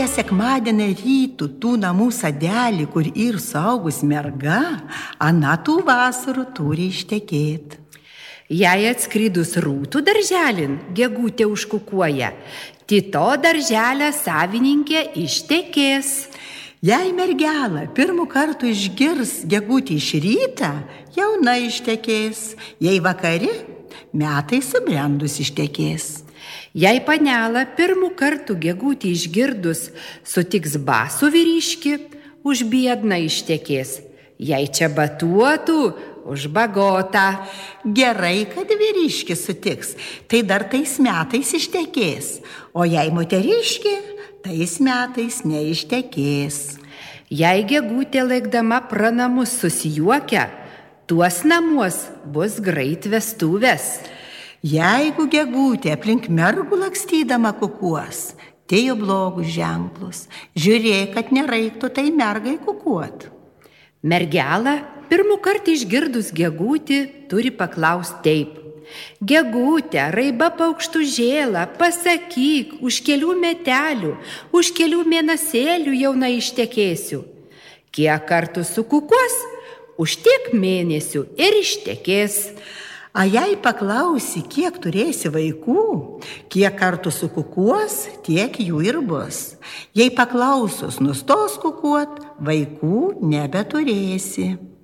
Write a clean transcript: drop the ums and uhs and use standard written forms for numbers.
sekmadienį rytų tų namų sadelį, kur ir saugus merga, ana tų vasarų turi ištekėti. Jei atskridus rūtų darželin, gegutė užkukuoja, tito darželio savininkė ištekės. Jei mergelą pirmų kartų išgirs gegutį iš rytą, jauna ištekės, jei vakari, metai subrendus ištekės. Jei panelą pirmų kartų gegutį išgirdus sutiks basų vyriškį, už biedną ištekės. Jei čia batuotų, už bagotą. Gerai, kad vyriškis sutiks, tai dar tais metais ištekės, o jei moteriškė, tais metais neištekės. Jei gegutė laikdama pranamus susijuokia, tuos namuos bus greit vestuvės. Jeigu gegutė aplink mergų lakstydama kukuos, tai jau blogus ženklus. Žiūrėk, kad nereiktų tai mergai kukuot. Mergelą pirmų kartą išgirdus gegutį turi paklausti taip. Gegutė, raiba paukštužėla, pasakyk, už kelių metelių, už kelių mėnesėlių jauna ištekėsiu. Kiek kartų sukukuos, už tiek mėnesių ir ištekės. A jei paklausi, kiek turėsi vaikų, kiek kartų sukukuos, tiek jų ir bus. Jei paklausus nustos kukuot, vaikų nebeturėsi.